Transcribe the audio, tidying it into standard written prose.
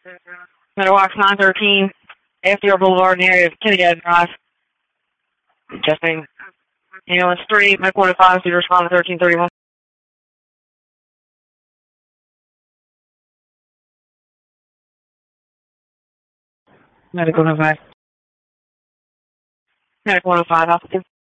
Meadowalks 913, FDR Boulevard in the area of Kennedy Drive. Testing. Ambulance 3, Medic 105, to respond to 1331. Medic 105. Medic 105, altitude.